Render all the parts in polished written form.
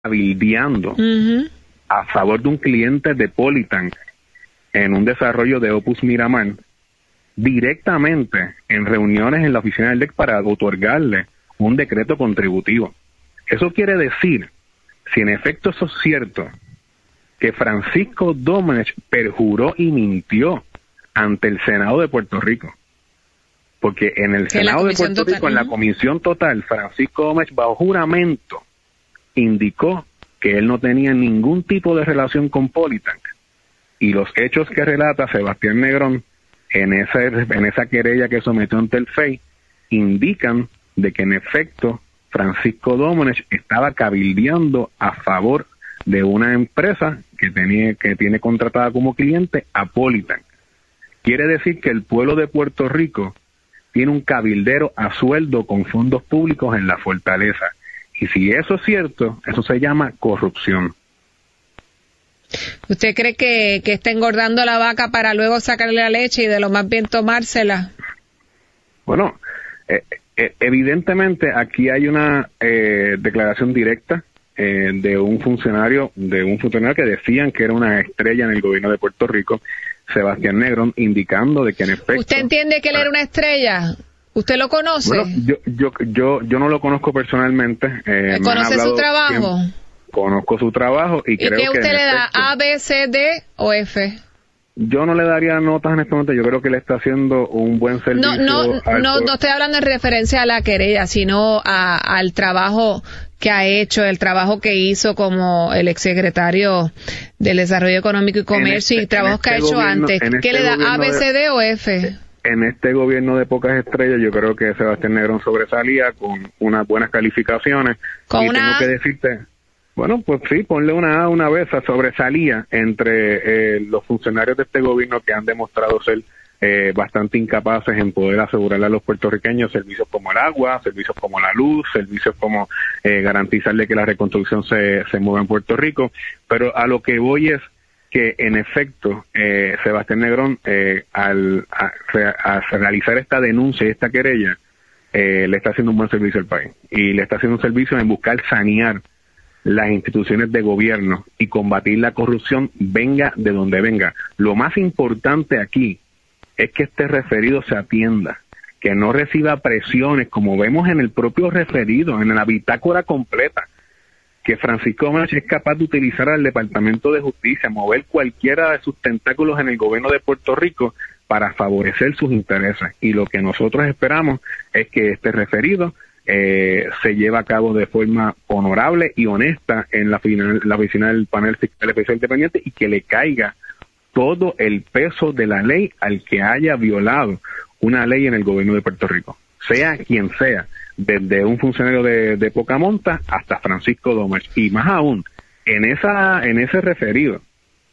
cabildeando a favor de un cliente de Politank en un desarrollo de Opus Miramar, directamente en reuniones en la oficina del DEC para otorgarle un decreto contributivo. Eso quiere decir, si en efecto eso es cierto, que Francisco Domenech perjuró y mintió ante el Senado de Puerto Rico. Porque en el Senado de Puerto Rico, en la Comisión Total, Francisco Domenech, bajo juramento, indicó que él no tenía ningún tipo de relación con Politank. Y los hechos que relata Sebastián Negrón en esa querella que sometió ante el FEI indican de que en efecto Francisco Domenech estaba cabildeando a favor de una empresa que tiene contratada como cliente a Politank. Quiere decir que el pueblo de Puerto Rico tiene un cabildero a sueldo con fondos públicos en la fortaleza. Y si eso es cierto, eso se llama corrupción. ¿Usted cree que está engordando la vaca para luego sacarle la leche y de lo más bien tomársela? Bueno, evidentemente aquí hay una declaración directa de un funcionario que decían que era una estrella en el gobierno de Puerto Rico, Sebastián Negrón, indicando de que en efecto... ¿Usted entiende que él era una estrella? ¿Usted lo conoce? Bueno, yo no lo conozco personalmente. ¿Conoce su trabajo? Conozco su trabavo y creo que... ¿Y qué usted le da? ¿A, B, C, D o F? Yo no le daría notas en este momento. Yo creo que le está haciendo un buen servicio. No estoy hablando en referencia a la querella, sino al trabajo que ha hecho, el trabajo que hizo como el exsecretario del Desarrollo Económico y Comercio y trabajos que ha hecho antes. ¿Qué le da? ¿A, B, C, D o F? En este gobierno de pocas estrellas, yo creo que Sebastián Negrón sobresalía con unas buenas calificaciones. ¿Con una tengo que decirte... Bueno, pues sí, ponle una A, una B, sobresalía entre los funcionarios de este gobierno que han demostrado ser bastante incapaces en poder asegurarle a los puertorriqueños servicios como el agua, servicios como la luz, servicios como garantizarle que la reconstrucción se mueva en Puerto Rico. Pero a lo que voy es que, en efecto, Sebastián Negrón, al realizar esta denuncia y esta querella, le está haciendo un buen servicio al país. Y le está haciendo un servicio en buscar sanear las instituciones de gobierno y combatir la corrupción, venga de donde venga. Lo más importante aquí es que este referido se atienda, que no reciba presiones, como vemos en el propio referido, en la bitácora completa, que Francisco Domenech es capaz de utilizar al Departamento de Justicia, mover cualquiera de sus tentáculos en el gobierno de Puerto Rico para favorecer sus intereses. Y lo que nosotros esperamos es que este referido se lleva a cabo de forma honorable y honesta en la oficina del panel fiscal especial independiente y que le caiga todo el peso de la ley al que haya violado una ley en el gobierno de Puerto Rico, sea quien sea, desde un funcionario de poca monta hasta Francisco Domenech. Y más aún, en ese referido,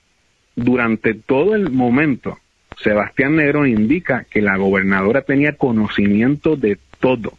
durante todo el momento, Sebastián Negrón indica que la gobernadora tenía conocimiento de todo.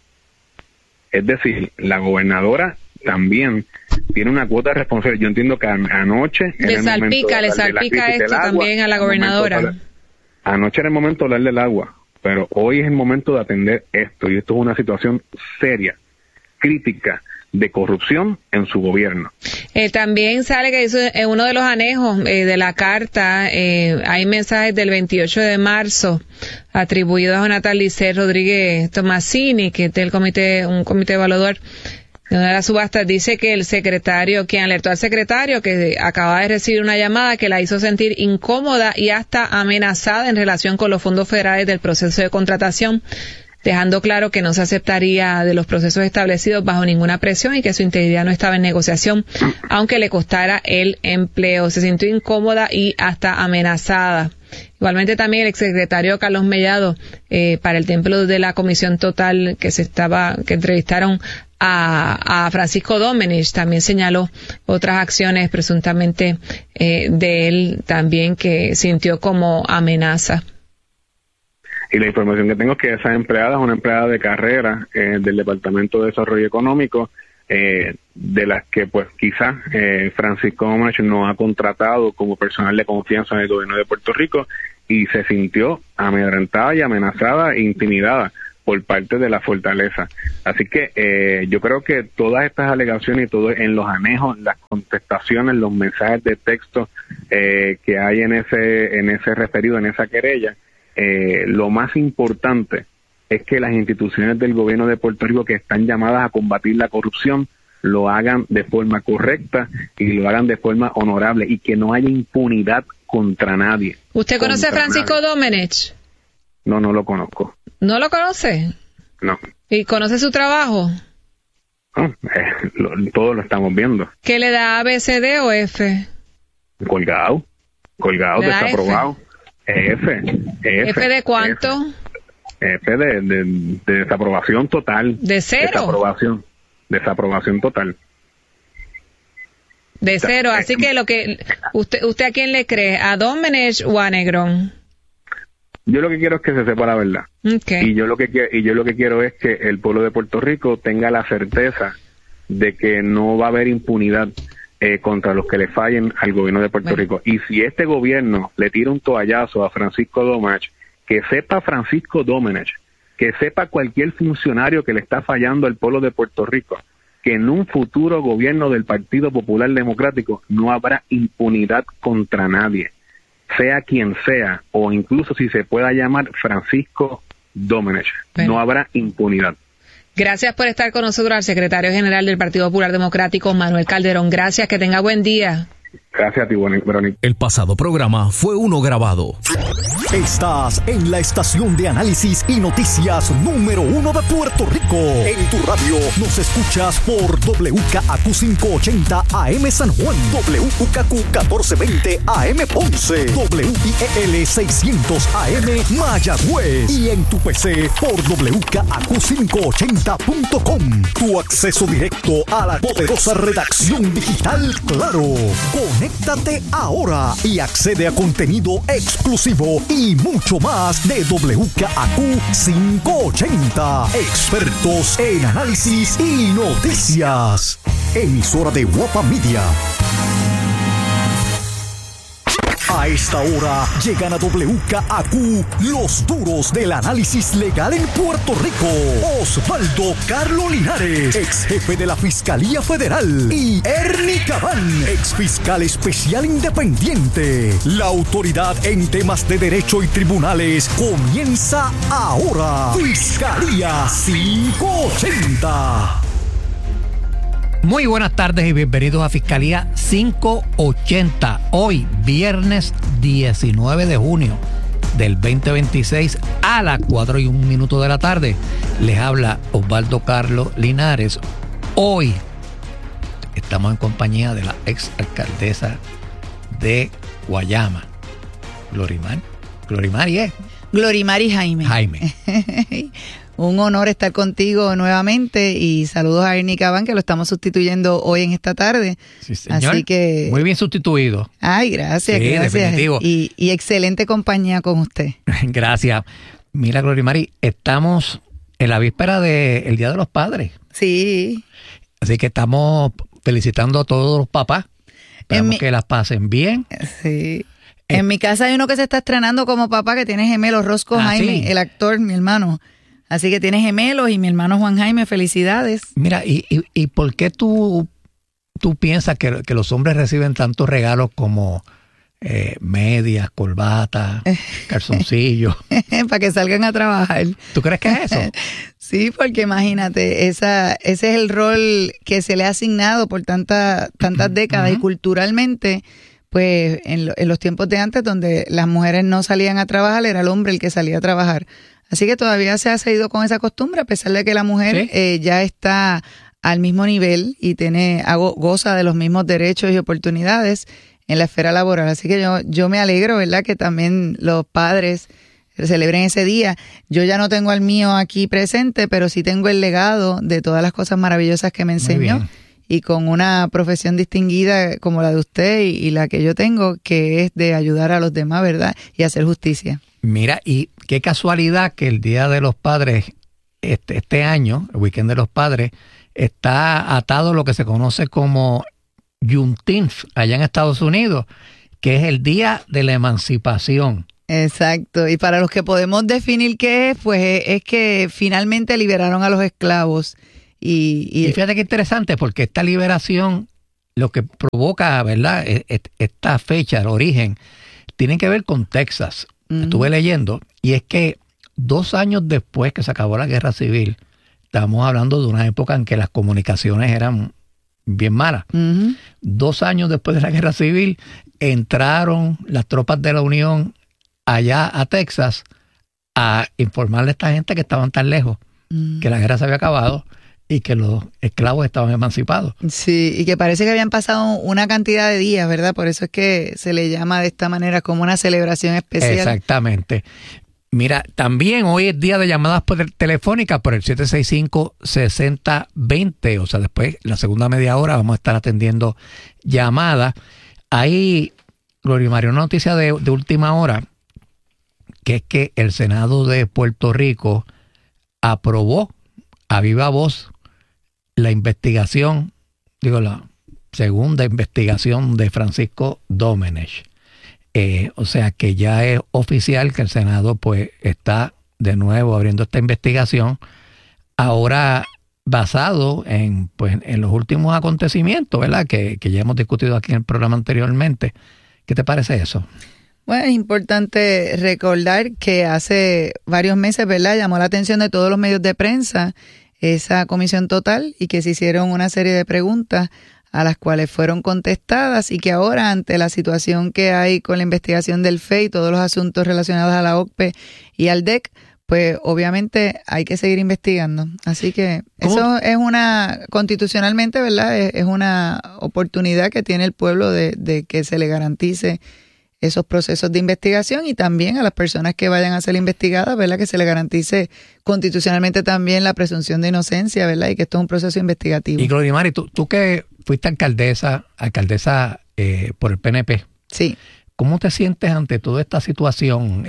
Es decir, la gobernadora también tiene una cuota de responsabilidad. Yo entiendo que anoche... Le salpica esto también a la gobernadora. Anoche era el momento de hablar del agua, pero hoy es el momento de atender esto. Y esto es una situación seria, crítica, de corrupción en su gobierno. También sale que en uno de los anejos de la carta hay mensajes del 28 de marzo atribuidos a Jonathan Lisset Rodríguez Tomasini, que es un comité evaluador de una de las subastas. Dice que el secretario, quien alertó al secretario que acaba de recibir una llamada que la hizo sentir incómoda y hasta amenazada en relación con los fondos federales del proceso de contratación, dejando claro que no se aceptaría de los procesos establecidos bajo ninguna presión y que su integridad no estaba en negociación, aunque le costara el empleo. Se sintió incómoda y hasta amenazada. Igualmente también el exsecretario Carlos Mellado, para el templo de la Comisión Total que entrevistaron a Francisco Domenech, también señaló otras acciones presuntamente de él también que sintió como amenaza. Y la información que tengo es que esa empleada es una empleada de carrera del Departamento de Desarrollo Económico, de las que pues quizás Francisco Domenech no ha contratado como personal de confianza en el gobierno de Puerto Rico y se sintió amedrentada y amenazada e intimidada por parte de la Fortaleza. Así que yo creo que todas estas alegaciones y todo en los anejos, las contestaciones, los mensajes de texto que hay en ese referido, en esa querella, lo más importante es que las instituciones del gobierno de Puerto Rico que están llamadas a combatir la corrupción lo hagan de forma correcta y lo hagan de forma honorable y que no haya impunidad contra nadie. ¿Usted conoce a Francisco Domenech? No, no lo conozco. ¿No lo conoce? No. ¿Y conoce su trabajo? Todos lo estamos viendo. ¿Qué le da A, B, C, D o F? Colgado, desaprobado. F. ¿F de cuánto? F de desaprobación total. ¿De cero? Desaprobación total. De cero, así que ¿usted a quién le cree? ¿A Domenech o a Negrón? Yo lo que quiero es que se sepa la verdad. Okay. Y yo lo que quiero es que el pueblo de Puerto Rico tenga la certeza de que no va a haber impunidad contra los que le fallen al gobierno de Puerto Rico. Y si este gobierno le tira un toallazo a Francisco Domenech, que sepa Francisco Domenech, que sepa cualquier funcionario que le está fallando al pueblo de Puerto Rico, que en un futuro gobierno del Partido Popular Democrático no habrá impunidad contra nadie, sea quien sea, o incluso si se pueda llamar Francisco Domenech. Bueno. No habrá impunidad. Gracias por estar con nosotros al secretario general del Partido Popular Democrático, Manuel Calderón. Gracias, que tenga buen día. Gracias a ti, Verónica. El pasado programa fue uno grabado. Estás en la estación de análisis y noticias número 1 de Puerto Rico. En tu radio nos escuchas por WKAQ 580 AM San Juan, WKQ 1420 AM Ponce, WIEL 600 AM Mayagüez y en tu PC por WKAQ580.com. Tu acceso directo a la poderosa redacción digital Claro. Conéctate ahora y accede a contenido exclusivo y mucho más de WKAQ 580. Expertos en análisis y noticias. Emisora de Guapa Media. A esta hora llegan a WKAQ los duros del análisis legal en Puerto Rico. Osvaldo Carlos Linares, ex jefe de la Fiscalía Federal, y Ernie Cabán, ex fiscal especial independiente. La autoridad en temas de derecho y tribunales comienza ahora. Fiscalía 580. Muy buenas tardes y bienvenidos a Fiscalía 580. Hoy, viernes 19 de junio del 2026 a las 4:01 de la tarde. Les habla Osvaldo Carlos Linares. Hoy estamos en compañía de la ex alcaldesa de Guayama, Glorimari Jaime. Un honor estar contigo nuevamente y saludos a Ernie Cabán, que lo estamos sustituyendo hoy en esta tarde. Sí, señor. Así que muy bien sustituido. Ay, gracias. Sí, gracias. definitivo. Y excelente compañía con usted. Gracias. Mira, Glorimari, estamos en la víspera del Día de los Padres. Sí. Así que estamos felicitando a todos los papás. Esperamos que las pasen bien. Sí. En mi casa hay uno que se está estrenando como papá, que tiene gemelos, Rosco Jaime, ¿sí? El actor, mi hermano. Así que tiene gemelos y mi hermano Juan Jaime, felicidades. Mira, ¿y por qué tú piensas que los hombres reciben tantos regalos como medias, corbatas, calzoncillos? Para que salgan a trabajar. ¿Tú crees que es eso? Sí, porque imagínate, ese es el rol que se le ha asignado por tantas décadas, y culturalmente, pues en los tiempos de antes, donde las mujeres no salían a trabajar, era el hombre el que salía a trabajar. Así que todavía se ha seguido con esa costumbre, a pesar de que la mujer ya está al mismo nivel y goza de los mismos derechos y oportunidades en la esfera laboral. Así que yo me alegro, ¿verdad?, que también los padres celebren ese día. Yo ya no tengo al mío aquí presente, pero sí tengo el legado de todas las cosas maravillosas que me enseñó, y con una profesión distinguida como la de usted y la que yo tengo, que es de ayudar a los demás, ¿verdad?, y hacer justicia. Mira, y qué casualidad que el Día de los Padres, este año, el Weekend de los Padres, está atado a lo que se conoce como Juneteenth allá en Estados Unidos, que es el Día de la Emancipación. Exacto. Y para los que podemos definir qué es, pues es que finalmente liberaron a los esclavos. Y fíjate qué interesante, porque esta liberación, lo que provoca, ¿verdad?, esta fecha, el origen, tiene que ver con Texas. Estuve leyendo, y es que 2 años después que se acabó la guerra civil, estamos hablando de una época en que las comunicaciones eran bien malas. 2 años después de la guerra civil, entraron las tropas de la Unión allá a Texas a informarle a esta gente que estaban tan lejos, que la guerra se había acabado y que los esclavos estaban emancipados. Sí, y que parece que habían pasado una cantidad de días, ¿verdad? Por eso es que se le llama de esta manera, como una celebración especial. Exactamente. Mira, también hoy es día de llamadas telefónicas por el 765-6020, o sea, después, la segunda media hora, vamos a estar atendiendo llamadas. Hay, Gloria María, una noticia de última hora, que es que el Senado de Puerto Rico aprobó a viva voz la investigación, la segunda investigación de Francisco Domenech. O sea que ya es oficial que el Senado pues está de nuevo abriendo esta investigación, ahora basado en los últimos acontecimientos, ¿verdad? Que ya hemos discutido aquí en el programa anteriormente. ¿Qué te parece eso? Bueno, es importante recordar que hace varios meses, ¿verdad?, llamó la atención de todos los medios de prensa esa comisión total y que se hicieron una serie de preguntas a las cuales fueron contestadas, y que ahora, ante la situación que hay con la investigación del FEI y todos los asuntos relacionados a la OCPE y al DEC, pues obviamente hay que seguir investigando. Así que eso es constitucionalmente, ¿verdad?, es una oportunidad que tiene el pueblo de que se le garantice esos procesos de investigación, y también a las personas que vayan a ser investigadas, ¿verdad?, que se le garantice constitucionalmente también la presunción de inocencia, ¿verdad?, y que esto es un proceso investigativo. Y Gloria Mari, tú que fuiste alcaldesa por el PNP. Sí. ¿Cómo te sientes ante toda esta situación,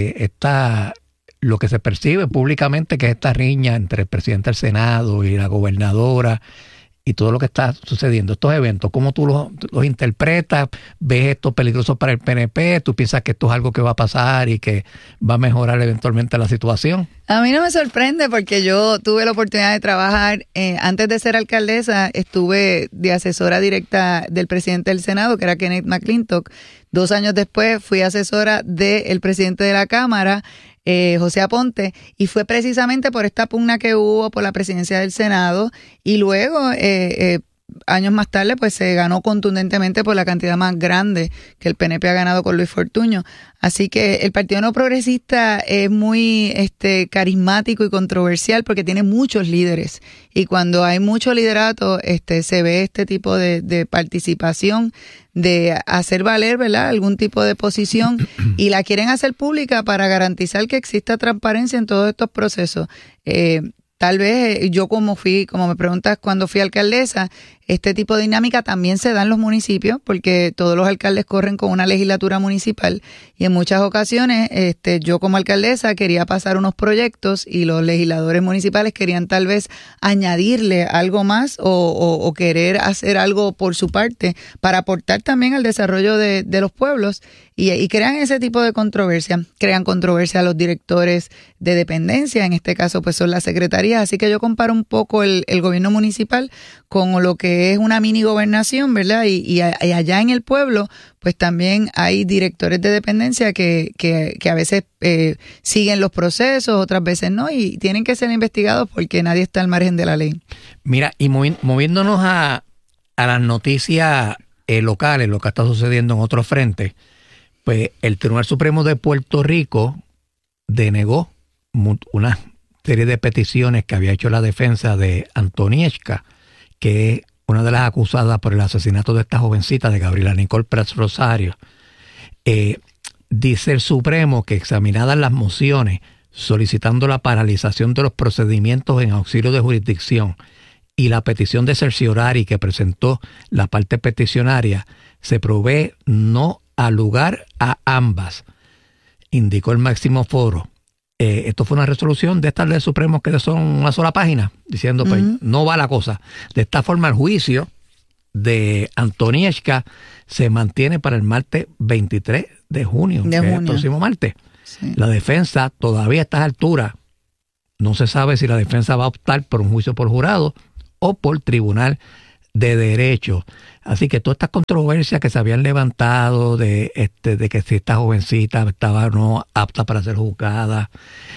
lo que se percibe públicamente, que es esta riña entre el presidente del Senado y la gobernadora, y todo lo que está sucediendo, estos eventos? ¿Cómo tú los interpretas? ¿Ves esto peligroso para el PNP? ¿Tú piensas que esto es algo que va a pasar y que va a mejorar eventualmente la situación? A mí no me sorprende, porque yo tuve la oportunidad de trabajar, antes de ser alcaldesa, estuve de asesora directa del presidente del Senado, que era Kenneth McClintock. 2 años después fui asesora del presidente de la Cámara, José Aponte, y fue precisamente por esta pugna que hubo por la presidencia del Senado, y luego años más tarde pues se ganó contundentemente por la cantidad más grande que el PNP ha ganado con Luis Fortuño. Así que el Partido No Progresista es muy carismático y controversial, porque tiene muchos líderes, y cuando hay mucho liderato se ve este tipo de participación, de hacer valer, ¿verdad?, algún tipo de posición, y la quieren hacer pública para garantizar que exista transparencia en todos estos procesos. Tal vez yo como me preguntas cuando fui alcaldesa, este tipo de dinámica también se da en los municipios, porque todos los alcaldes corren con una legislatura municipal, y en muchas ocasiones yo como alcaldesa quería pasar unos proyectos y los legisladores municipales querían tal vez añadirle algo más o querer hacer algo por su parte para aportar también al desarrollo de los pueblos, y crean ese tipo de controversia. Crean controversia a los directores de dependencia, en este caso pues son las secretarías. Así que yo comparo un poco el gobierno municipal con lo que es una mini gobernación, ¿verdad? Y allá en el pueblo pues también hay directores de dependencia que a veces siguen los procesos, otras veces no, y tienen que ser investigados porque nadie está al margen de la ley. Mira, y moviéndonos a las noticias locales, lo que está sucediendo en otros frentes, pues el Tribunal Supremo de Puerto Rico denegó una serie de peticiones que había hecho la defensa de Antonieshka, que es una de las acusadas por el asesinato de esta jovencita, de Gabriela Nicole Prats Rosario. Dice el Supremo que, examinadas las mociones solicitando la paralización de los procedimientos en auxilio de jurisdicción y la petición de cerciorari que presentó la parte peticionaria, se provee no alugar a ambas, indicó el máximo foro. Esto fue una resolución de estas del Supremo que son una sola página, diciendo pues no va la cosa. De esta forma el juicio de Antonieshka se mantiene para el martes 23 de junio, que es el próximo martes. Sí. La defensa todavía a estas alturas no se sabe si la defensa va a optar por un juicio por jurado o por tribunal de derecho. Así que todas estas controversias que se habían levantado de que si esta jovencita estaba no apta para ser juzgada,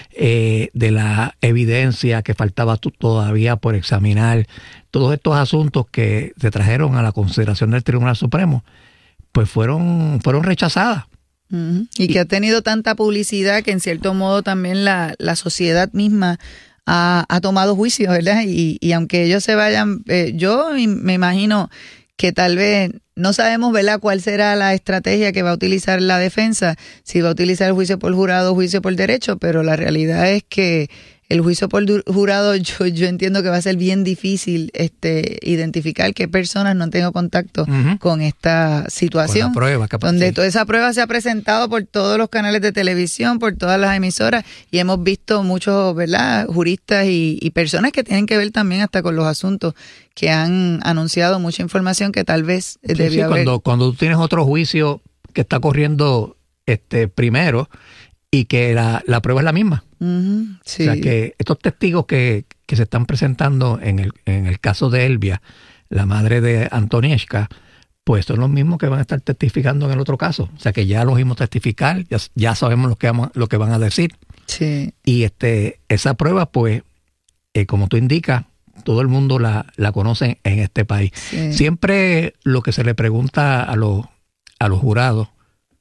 de la evidencia que faltaba todavía por examinar, todos estos asuntos que se trajeron a la consideración del Tribunal Supremo, pues fueron rechazadas. Uh-huh. Y que ha tenido tanta publicidad que en cierto modo también la sociedad misma ha tomado juicio, ¿verdad? Y aunque ellos se vayan, yo me imagino que tal vez no sabemos, ¿verdad?, cuál será la estrategia que va a utilizar la defensa, si va a utilizar el juicio por jurado o juicio por derecho, pero la realidad es que el juicio por jurado yo entiendo que va a ser bien difícil identificar qué personas no han tenido contacto con esta situación. Con la prueba, donde toda esa prueba se ha presentado por todos los canales de televisión, por todas las emisoras, y hemos visto muchos, ¿verdad?, juristas y personas que tienen que ver también hasta con los asuntos que han anunciado mucha información que tal vez debió haber. Cuando tú tienes otro juicio que está corriendo primero y que la prueba es la misma. Uh-huh, sí. O sea que estos testigos que se están presentando en el caso de Elvia, la madre de Antonieshka, pues son los mismos que van a estar testificando en el otro caso. O sea que ya los vimos testificar, ya sabemos lo que van a decir. Sí. Y esa prueba, pues, como tú indicas, todo el mundo la conoce en este país. Sí. Siempre lo que se le pregunta a los jurados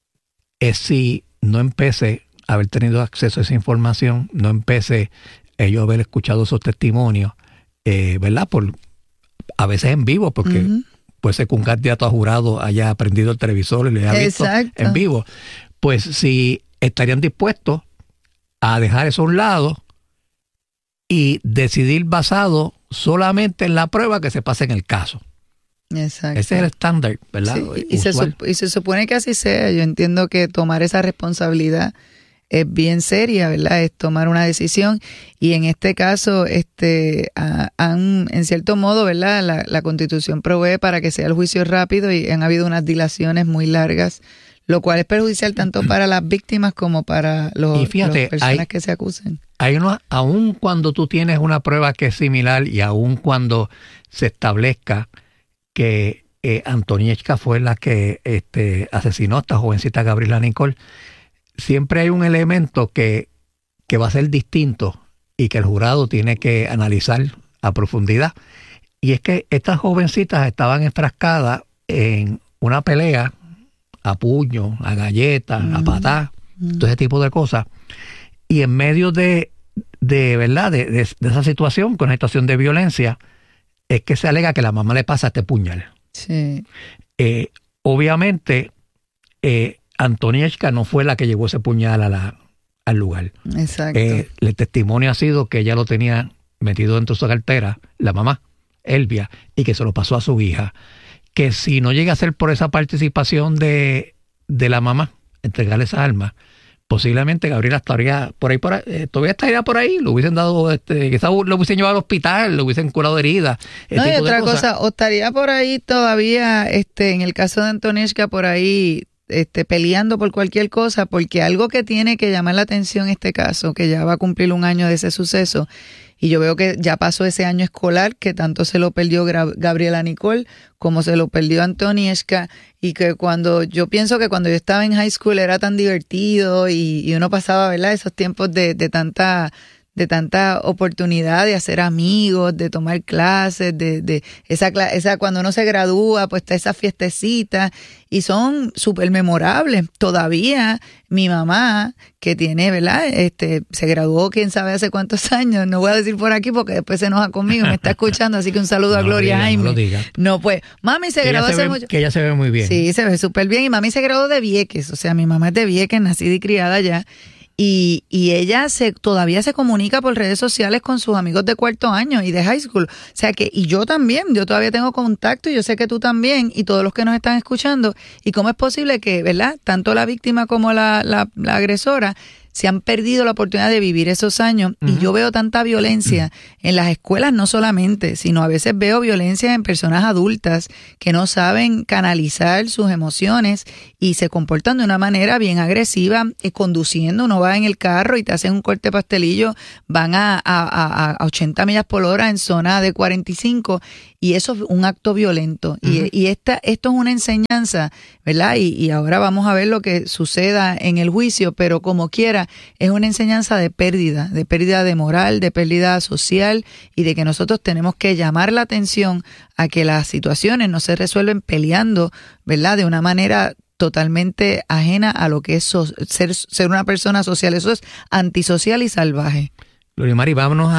es si no empecé haber tenido acceso a esa información, no empecé ellos haber escuchado esos testimonios, ¿verdad? A veces en vivo, porque puede ser que un candidato a jurado haya prendido el televisor y le haya visto en vivo. Pues si estarían dispuestos a dejar eso a un lado y decidir basado solamente en la prueba que se pasa en el caso. Exacto. Ese es el estándar, ¿verdad? Sí, y se supone que así sea. Yo entiendo que tomar esa responsabilidad es bien seria, ¿verdad? Es tomar una decisión, y en este caso en cierto modo, ¿verdad? La Constitución provee para que sea el juicio rápido, y han habido unas dilaciones muy largas, lo cual es perjudicial tanto para las víctimas como para las personas que se acusen. Aun cuando tú tienes una prueba que es similar, y aun cuando se establezca que Antonieshka fue la que asesinó a esta jovencita Gabriela Nicole, siempre hay un elemento que va a ser distinto y que el jurado tiene que analizar a profundidad. Y es que estas jovencitas estaban enfrascadas en una pelea a puño, a galletas, a patá, todo ese tipo de cosas. Y en medio de ¿verdad? De esa situación, con una situación de violencia, es que se alega que la mamá le pasa este puñal. Sí. Obviamente, Antonieshka no fue la que llevó ese puñal al lugar. Exacto. El testimonio ha sido que ella lo tenía metido dentro de su cartera, la mamá, Elvia, y que se lo pasó a su hija. Que si no llega a ser por esa participación de la mamá, entregarle esa arma, posiblemente Gabriela estaría todavía estaría por ahí, lo hubiesen dado, quizás lo hubiesen llevado al hospital, lo hubiesen curado heridas. No, y otra cosa, o estaría por ahí todavía, en el caso de Antonieshka, por ahí peleando por cualquier cosa, porque algo que tiene que llamar la atención este caso, que ya va a cumplir un año de ese suceso, y yo veo que ya pasó ese año escolar, que tanto se lo perdió Gabriela Nicole, como se lo perdió Antonieshka, y que yo pienso que cuando yo estaba en high school era tan divertido, y uno pasaba, ¿verdad?, esos tiempos de tanta oportunidad de hacer amigos, de tomar clases, de esa cuando uno se gradúa, pues está esa fiestecita, y son súper memorables. Todavía mi mamá, que tiene, ¿verdad? Se graduó quién sabe hace cuántos años, no voy a decir por aquí porque después se enoja conmigo, me está escuchando, así que un saludo a Gloria Jaime. No lo diga. No, pues, mami se graduó hace mucho. Que ella se ve muy bien. Sí, se ve súper bien, y mami se graduó de Vieques, o sea, mi mamá es de Vieques, nacida y criada allá. Y ella todavía se comunica por redes sociales con sus amigos de cuarto año y de high school. O sea que, y yo también, yo todavía tengo contacto, y yo sé que tú también, y todos los que nos están escuchando. Y cómo es posible que, ¿verdad?, tanto la víctima como la agresora se han perdido la oportunidad de vivir esos años. Y yo veo tanta violencia en las escuelas, no solamente, sino a veces veo violencia en personas adultas que no saben canalizar sus emociones y se comportan de una manera bien agresiva, conduciendo. Uno va en el carro y te hacen un corte pastelillo, van a 80 millas por hora en zona de 45, y eso es un acto violento. Y esto es una enseñanza, ¿verdad? Y ahora vamos a ver lo que suceda en el juicio, pero como quiera, es una enseñanza de pérdida de moral, de pérdida social, y de que nosotros tenemos que llamar la atención a que las situaciones no se resuelven peleando, ¿verdad? De una manera totalmente ajena a lo que es ser una persona social. Eso es antisocial y salvaje. Gloria Mari, vámonos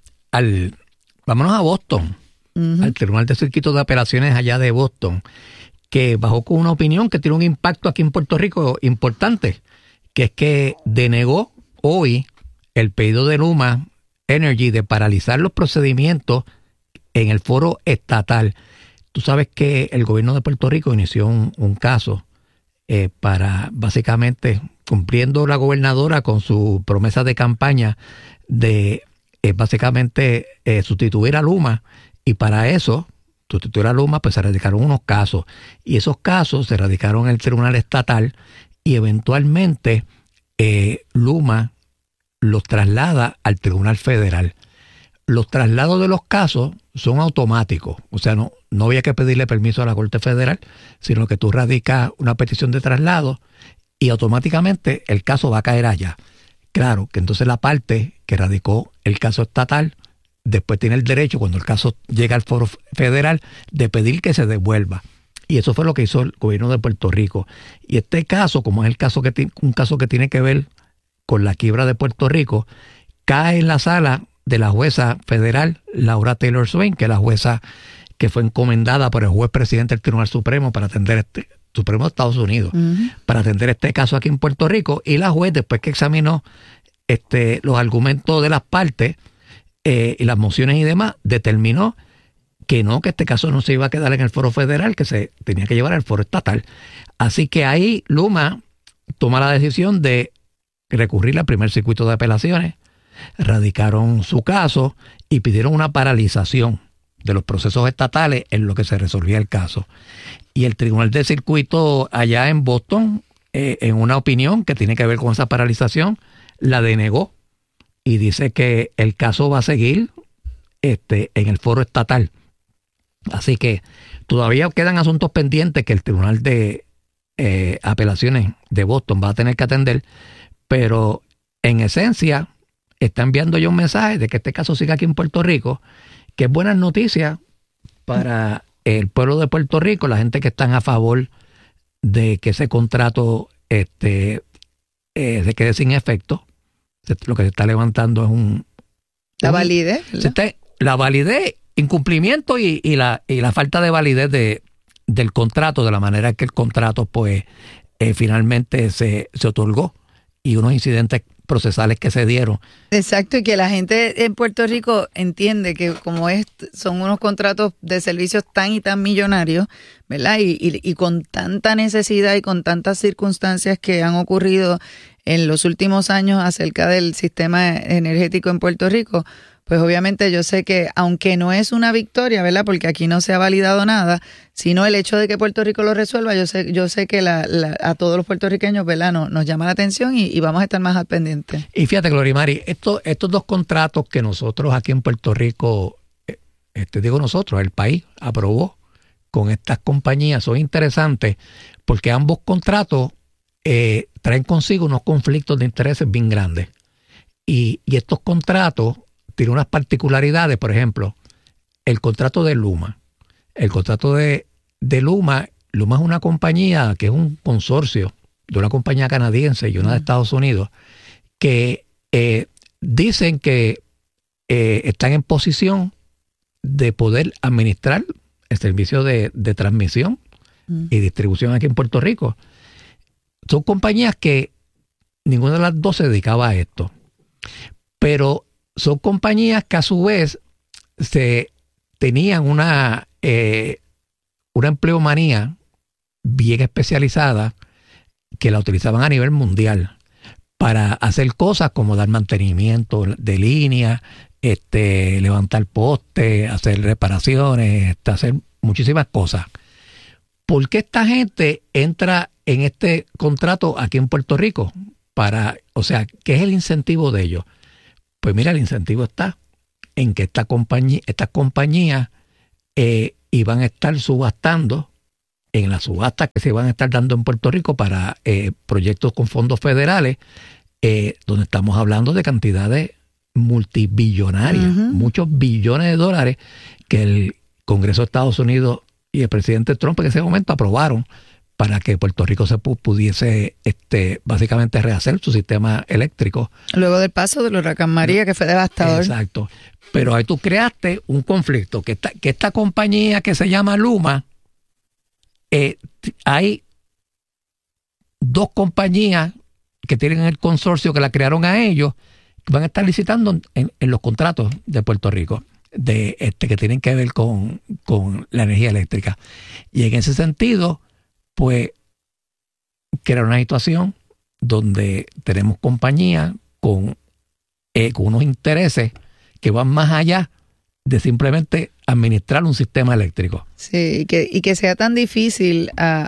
a Boston, al Tribunal de Circuito de Apelaciones allá de Boston, que bajó con una opinión que tiene un impacto aquí en Puerto Rico importante, que es que denegó hoy el pedido de Luma Energy de paralizar los procedimientos en el foro estatal. Tú sabes que el gobierno de Puerto Rico inició un caso para, básicamente, cumpliendo la gobernadora con su promesa de campaña de básicamente sustituir a Luma, y para eso, sustituir a Luma, pues se radicaron unos casos, y esos casos se radicaron en el Tribunal Estatal, y eventualmente Luma los traslada al Tribunal Federal. Los traslados de los casos son automáticos, o sea, no había que pedirle permiso a la Corte Federal, sino que tú radicas una petición de traslado y automáticamente el caso va a caer allá. Claro que entonces la parte que radicó el caso estatal después tiene el derecho, cuando el caso llega al foro federal, de pedir que se devuelva. Y eso fue lo que hizo el gobierno de Puerto Rico. Y este caso, como es un caso que tiene que ver con la quiebra de Puerto Rico, cae en la sala de la jueza federal Laura Taylor Swain, que es la jueza que fue encomendada por el juez presidente del Tribunal Supremo para atender Supremo de Estados Unidos, para atender este caso aquí en Puerto Rico. Y la juez, después que examinó los argumentos de las partes y las mociones y demás, determinó que este caso no se iba a quedar en el foro federal, que se tenía que llevar al foro estatal. Así que ahí Luma toma la decisión de recurrir al primer circuito de apelaciones, radicaron su caso y pidieron una paralización de los procesos estatales en lo que se resolvía el caso. Y el Tribunal de Circuito allá en Boston, en una opinión que tiene que ver con esa paralización, la denegó y dice que el caso va a seguir en el foro estatal. Así que todavía quedan asuntos pendientes que el Tribunal de Apelaciones de Boston va a tener que atender, pero en esencia está enviando ya un mensaje de que este caso siga aquí en Puerto Rico, que es buena noticia para el pueblo de Puerto Rico, la gente que están a favor de que ese contrato se quede sin efecto. Lo que se está levantando es la validez, la validez, incumplimiento y la falta de validez del contrato, de la manera que el contrato pues finalmente se otorgó, y unos incidentes procesales que se dieron. Exacto, y que la gente en Puerto Rico entiende que como son unos contratos de servicios tan y tan millonarios, ¿verdad? Y con tanta necesidad y con tantas circunstancias que han ocurrido en los últimos años acerca del sistema energético en Puerto Rico, pues obviamente yo sé que, aunque no es una victoria, ¿verdad? Porque aquí no se ha validado nada, sino el hecho de que Puerto Rico lo resuelva, yo sé que a todos los puertorriqueños, ¿verdad? Nos llama la atención y vamos a estar más al pendiente. Y fíjate, Gloria Mari, estos dos contratos que nosotros aquí en Puerto Rico, el país aprobó con estas compañías, son interesantes porque ambos contratos traen consigo unos conflictos de intereses bien grandes. Y estos contratos tienen unas particularidades. Por ejemplo, el contrato de Luma. El contrato de Luma es una compañía que es un consorcio de una compañía canadiense y una de Estados Unidos, que dicen que están en posición de poder administrar el servicio de transmisión y distribución aquí en Puerto Rico. Son compañías que ninguna de las dos se dedicaba a esto, pero son compañías que a su vez tenían una empleomanía bien especializada que la utilizaban a nivel mundial para hacer cosas como dar mantenimiento de línea, levantar postes, hacer reparaciones, hacer muchísimas cosas. ¿Por qué esta gente entra en este contrato aquí en Puerto Rico? ¿Qué es el incentivo de ellos? Pues mira, el incentivo está en que estas compañías iban a estar subastando en las subastas que se van a estar dando en Puerto Rico para proyectos con fondos federales, donde estamos hablando de cantidades multibillonarias, muchos billones de dólares que el Congreso de Estados Unidos y el presidente Trump en ese momento aprobaron para que Puerto Rico se pudiese básicamente rehacer su sistema eléctrico. Luego del paso del huracán María, que fue devastador. Exacto. Pero ahí tú creaste un conflicto, que esta compañía que se llama Luma, hay dos compañías que tienen el consorcio que la crearon a ellos, que van a estar licitando en los contratos de Puerto Rico, que tienen que ver con la energía eléctrica. Y en ese sentido, pues, crear una situación donde tenemos compañías con unos intereses que van más allá de simplemente administrar un sistema eléctrico. Sí, y que sea tan difícil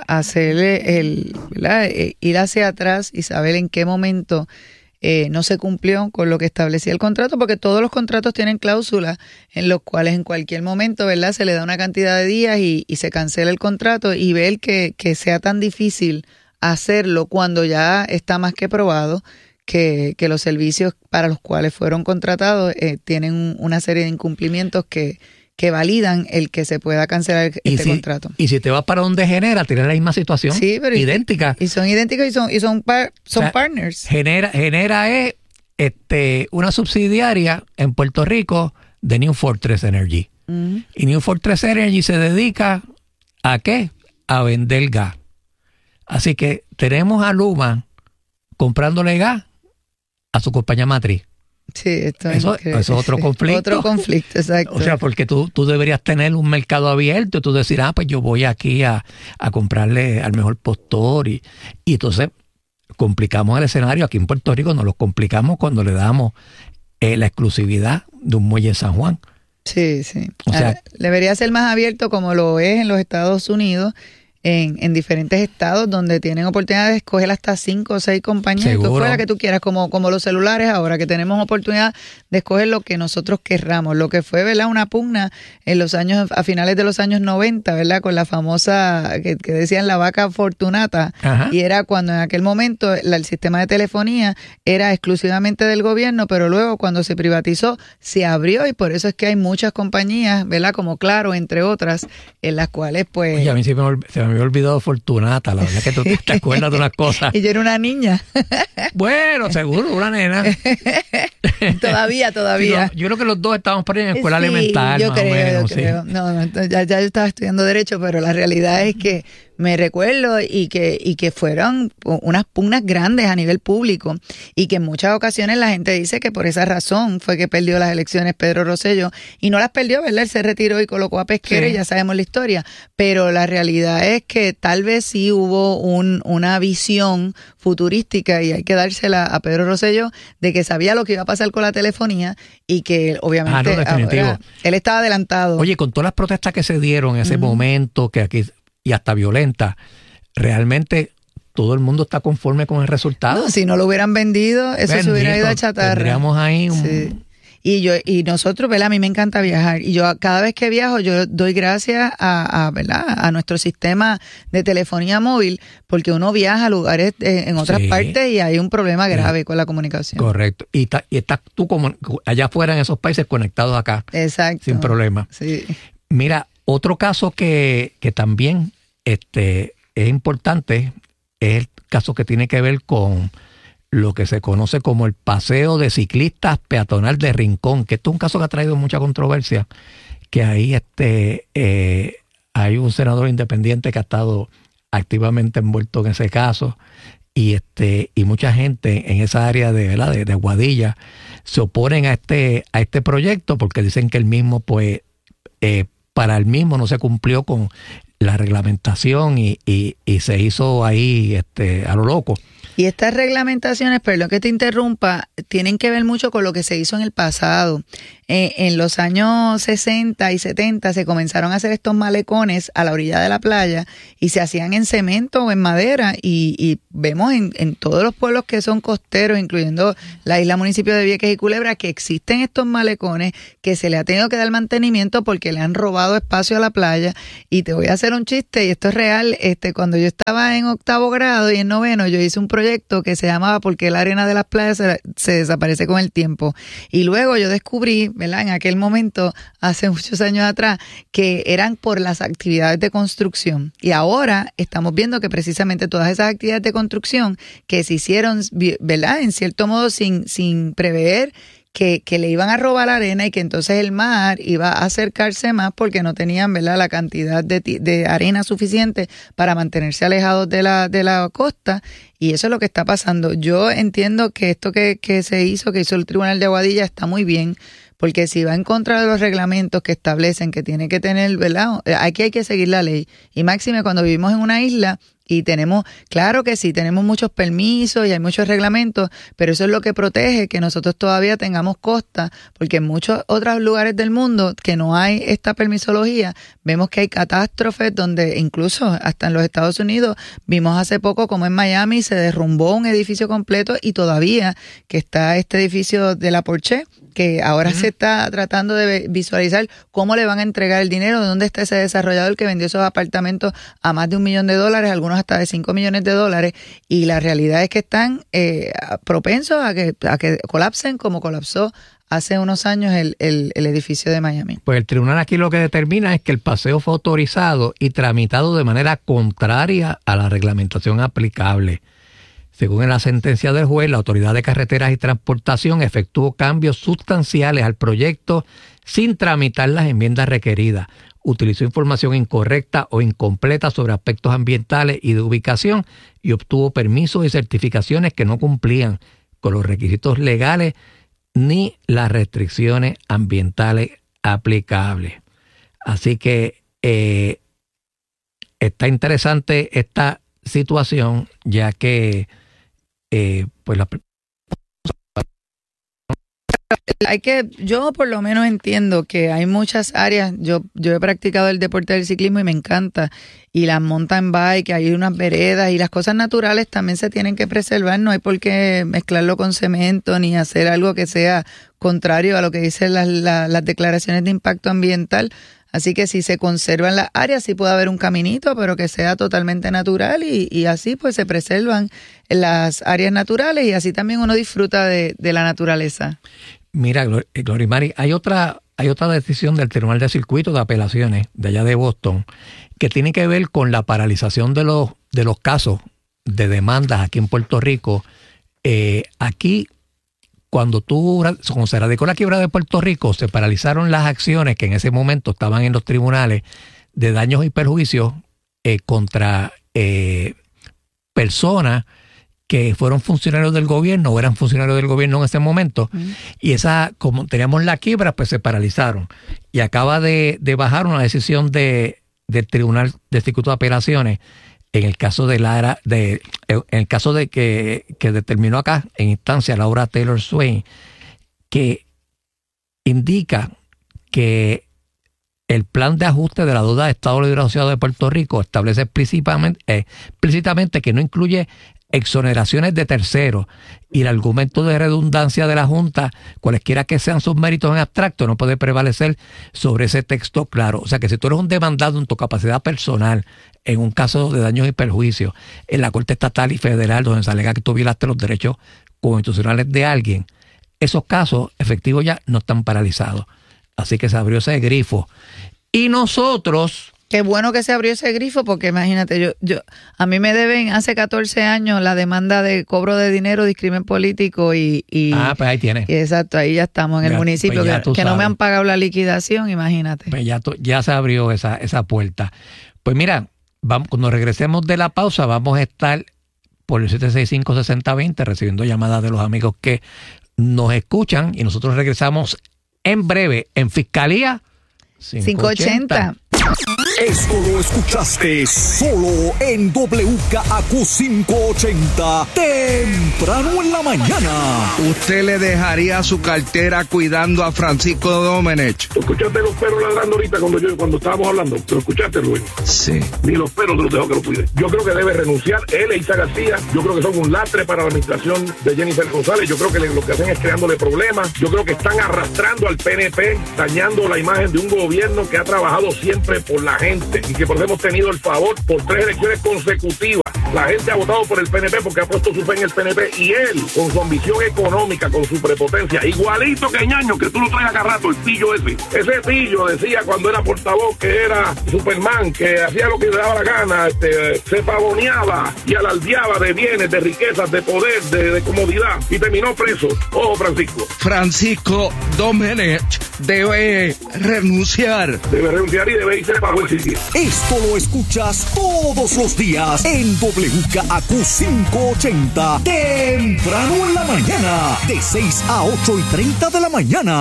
hacer ir hacia atrás y saber en qué momento no se cumplió con lo que establecía el contrato, porque todos los contratos tienen cláusulas en los cuales en cualquier momento, ¿verdad?, se le da una cantidad de días y se cancela el contrato, y ver que sea tan difícil hacerlo cuando ya está más que probado que los servicios para los cuales fueron contratados tienen una serie de incumplimientos que validan el que se pueda cancelar contrato. Y si te vas para donde Genera, tiene la misma situación, sí, pero idéntica. Y son idénticos y son partners. Genera es una subsidiaria en Puerto Rico de New Fortress Energy. Y New Fortress Energy se dedica ¿a qué? A vender gas. Así que tenemos a Luma comprándole gas a su compañía matriz. Sí, eso es otro conflicto. Otro conflicto, exacto. O sea, porque tú deberías tener un mercado abierto y tú decir, pues yo voy aquí a comprarle al mejor postor y entonces complicamos el escenario. Aquí en Puerto Rico nos lo complicamos cuando le damos la exclusividad de un muelle en San Juan. Sí. O sea, debería ser más abierto como lo es en los Estados Unidos, en diferentes estados donde tienen oportunidad de escoger hasta 5 o 6 compañías, tú fuera que tú quieras, como los celulares ahora, que tenemos oportunidad de escoger lo que nosotros querramos, lo que fue, ¿verdad?, una pugna a finales de los años 90, ¿verdad?, con la famosa, que decían la vaca fortunata. Ajá. Y era cuando en aquel momento el sistema de telefonía era exclusivamente del gobierno, pero luego cuando se privatizó, se abrió, y por eso es que hay muchas compañías, ¿verdad?, como Claro, entre otras, en las cuales pues... Oye, a mí se me había olvidado Fortunata, la verdad que tú te acuerdas de unas cosas. Y yo era una niña. Bueno, seguro, una nena. Todavía. Yo creo que los dos estábamos por ahí en escuela elemental. Yo creo. No, ya yo estaba estudiando Derecho, pero la realidad es que me recuerdo y que fueron unas pugnas grandes a nivel público, y que en muchas ocasiones la gente dice que por esa razón fue que perdió las elecciones Pedro Rosselló, y no las perdió, ¿verdad? Él se retiró y colocó a Pesquera, sí. Y ya sabemos la historia, pero la realidad es que tal vez sí hubo una visión futurística, y hay que dársela a Pedro Rosselló, de que sabía lo que iba a pasar con la telefonía, y que obviamente ahora, él estaba adelantado. Oye, con todas las protestas que se dieron en ese momento, que aquí y hasta violenta, realmente todo el mundo está conforme con el resultado. No, si no lo hubieran vendido, eso se hubiera ido a chatarra. Tendríamos ahí sí. Y nosotros, ¿verdad? A mí me encanta viajar, y yo cada vez que viajo yo doy gracias ¿verdad?, a nuestro sistema de telefonía móvil, porque uno viaja a lugares en otras partes y hay un problema grave con la comunicación. Correcto. Y estás tú como allá afuera en esos países conectados acá. Exacto. Sin problema. Sí. Mira, otro caso que también es importante es el caso que tiene que ver con lo que se conoce como el paseo de ciclistas peatonal de Rincón, que esto es un caso que ha traído mucha controversia, que ahí hay un senador independiente que ha estado activamente envuelto en ese caso, y mucha gente en esa área de Aguadilla se oponen a este proyecto porque dicen que el mismo pues para el mismo no se cumplió con la reglamentación y se hizo ahí a lo loco. Y estas reglamentaciones, perdón que te interrumpa, tienen que ver mucho con lo que se hizo en el pasado. En los años 60 y 70 se comenzaron a hacer estos malecones a la orilla de la playa y se hacían en cemento o en madera y vemos en todos los pueblos que son costeros, incluyendo la isla municipio de Vieques y Culebra, que existen estos malecones que se le ha tenido que dar mantenimiento porque le han robado espacio a la playa. Y te voy a hacer un chiste, y esto es real. Cuando yo estaba en 8º grado y en 9º, yo hice un proyecto que se llamaba ¿Por qué la arena de las playas se desaparece con el tiempo? Y luego yo descubrí, ¿verdad?, en aquel momento, hace muchos años atrás, que eran por las actividades de construcción. Y ahora estamos viendo que precisamente todas esas actividades de construcción que se hicieron, ¿verdad?, en cierto modo sin prever que le iban a robar la arena y que entonces el mar iba a acercarse más porque no tenían, ¿verdad?, la cantidad de arena suficiente para mantenerse alejados de la costa. Y eso es lo que está pasando. Yo entiendo que esto que hizo el Tribunal de Aguadilla está muy bien, porque si va en contra de los reglamentos que establecen que tiene que tener, ¿verdad?, aquí hay que seguir la ley. Y máxime cuando vivimos en una isla y tenemos, claro que sí, tenemos muchos permisos y hay muchos reglamentos, pero eso es lo que protege que nosotros todavía tengamos costa, porque en muchos otros lugares del mundo que no hay esta permisología, vemos que hay catástrofes donde incluso hasta en los Estados Unidos, vimos hace poco como en Miami se derrumbó un edificio completo y todavía que está este edificio de la Porsche, que ahora se está tratando de visualizar cómo le van a entregar el dinero, de dónde está ese desarrollador que vendió esos apartamentos a más de $1 millón, algunos hasta de $5 millones, y la realidad es que están propensos a que colapsen como colapsó hace unos años el edificio de Miami. Pues el tribunal aquí lo que determina es que el paseo fue autorizado y tramitado de manera contraria a la reglamentación aplicable. Según la sentencia del juez, la Autoridad de Carreteras y Transportación efectuó cambios sustanciales al proyecto sin tramitar las enmiendas requeridas. Utilizó información incorrecta o incompleta sobre aspectos ambientales y de ubicación y obtuvo permisos y certificaciones que no cumplían con los requisitos legales ni las restricciones ambientales aplicables. Así que está interesante esta situación, ya que pues yo por lo menos entiendo que hay muchas áreas. Yo he practicado el deporte del ciclismo y me encanta, y las mountain bike, hay unas veredas y las cosas naturales también se tienen que preservar. No hay por qué mezclarlo con cemento ni hacer algo que sea contrario a lo que dicen las declaraciones de impacto ambiental. Así que si se conservan las áreas, sí puede haber un caminito, pero que sea totalmente natural y así pues se preservan las áreas naturales y así también uno disfruta de la naturaleza. Mira, Glorimari, hay otra decisión del Tribunal de Circuito de Apelaciones de allá de Boston que tiene que ver con la paralización de los casos de demandas aquí en Puerto Rico. Aquí, cuando se radicó la quiebra de Puerto Rico, se paralizaron las acciones que en ese momento estaban en los tribunales de daños y perjuicios contra personas que fueron funcionarios del gobierno o eran funcionarios del gobierno en ese momento. Y como teníamos la quiebra, pues se paralizaron. Y acaba de bajar una decisión del Tribunal de Circuito de Apelaciones en el caso de que determinó acá en instancia Laura Taylor Swain, que indica que el plan de ajuste de la deuda de Estado Libre Asociado de Puerto Rico establece explícitamente que no incluye exoneraciones de terceros, y el argumento de redundancia de la Junta, cualesquiera que sean sus méritos en abstracto, no puede prevalecer sobre ese texto claro. O sea que si tú eres un demandado en tu capacidad personal en un caso de daños y perjuicios en la Corte Estatal y Federal, donde se alega que tú violaste los derechos constitucionales de alguien, esos casos efectivos ya no están paralizados. Así que se abrió ese grifo. Y nosotros... Qué bueno que se abrió ese grifo, porque imagínate, a mí me deben hace 14 años la demanda de cobro de dinero, discrimen político y pues ahí tienes. Exacto, ahí ya estamos en el municipio, pues que no me han pagado la liquidación, imagínate. Pues ya se abrió esa puerta. Pues mira, cuando regresemos de la pausa vamos a estar por el 765-6020 recibiendo llamadas de los amigos que nos escuchan, y nosotros regresamos en breve en Fiscalía 580. Esto lo escuchaste solo en WKAQ 580, temprano en la mañana. ¿Usted le dejaría su cartera cuidando a Francisco Domenech? ¿Tú escuchaste los perros ladrando ahorita cuando estábamos hablando? ¿Tú escuchaste, Luis? Sí. Ni los perros te los dejo que lo cuiden. Yo creo que debe renunciar él e Isa García. Yo creo que son un lastre para la administración de Jennifer González. Yo creo que lo que hacen es creándole problemas. Yo creo que están arrastrando al PNP, dañando la imagen de un gobierno que ha trabajado siempre por la gente y que por eso hemos tenido el favor por 3 elecciones consecutivas. La gente ha votado por el PNP porque ha puesto su fe en el PNP y él, con su ambición económica, con su prepotencia, igualito que Ñaño, que tú lo traes acá rato, el pillo ese. Ese pillo decía cuando era portavoz que era Superman, que hacía lo que le daba la gana, se pavoneaba y alardeaba de bienes, de riquezas, de poder, de comodidad y terminó preso. Ojo, Francisco. Francisco Domenech debe renunciar. Debe renunciar y debe irse para buen sitio. Esto lo escuchas todos los días en WKAQ 580, temprano en la mañana, de 6 a 8:30 de la mañana.